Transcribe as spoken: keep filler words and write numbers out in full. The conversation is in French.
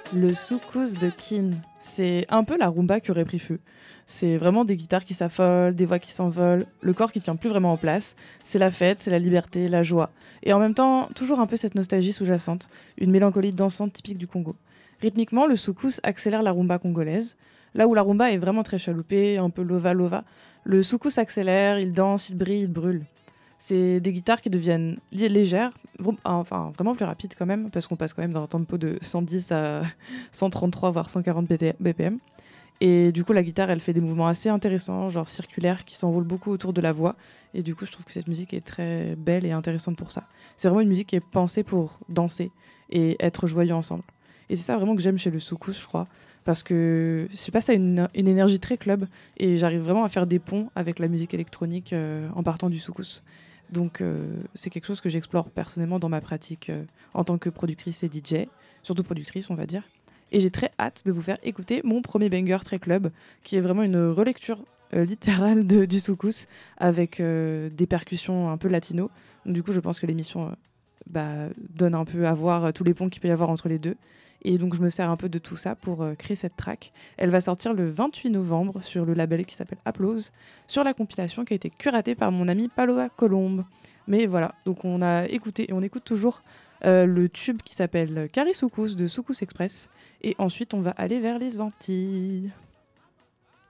Le soukous de Keane, c'est un peu la rumba qui aurait pris feu. C'est vraiment des guitares qui s'affolent, des voix qui s'envolent, le corps qui tient plus vraiment en place. C'est la fête, c'est la liberté, la joie. Et en même temps, toujours un peu cette nostalgie sous-jacente, une mélancolie dansante typique du Congo. Rythmiquement, le soukous accélère la rumba congolaise. Là où la rumba est vraiment très chaloupée, un peu lova-lova, le soukous accélère, il danse, il brille, il brûle. C'est des guitares qui deviennent li- légères, vr- enfin vraiment plus rapides quand même, parce qu'on passe quand même d'un tempo de cent dix à cent trente-trois, voire cent quarante B P M. Et du coup, la guitare, elle fait des mouvements assez intéressants, genre circulaires, qui s'enroulent beaucoup autour de la voix. Et du coup, je trouve que cette musique est très belle et intéressante pour ça. C'est vraiment une musique qui est pensée pour danser et être joyeux ensemble. Et c'est ça vraiment que j'aime chez le soukous, je crois. Parce que, je sais pas, ça a une, une énergie très club. Et j'arrive vraiment à faire des ponts avec la musique électronique euh, en partant du soukous. Donc, euh, c'est quelque chose que j'explore personnellement dans ma pratique euh, en tant que productrice et D J. Surtout productrice, on va dire. Et j'ai très hâte de vous faire écouter mon premier banger très club, qui est vraiment une relecture euh, littérale de, du soukous, avec euh, des percussions un peu latino. Donc, du coup, je pense que l'émission euh, bah, donne un peu à voir euh, tous les ponts qu'il peut y avoir entre les deux. Et donc, je me sers un peu de tout ça pour euh, créer cette track. Elle va sortir le vingt-huit novembre sur le label qui s'appelle Applause, sur la compilation qui a été curatée par mon ami Paloma Colombe. Mais voilà, donc on a écouté et on écoute toujours euh, le tube qui s'appelle Carré Soukous de Soukous Express. Et ensuite, on va aller vers les Antilles.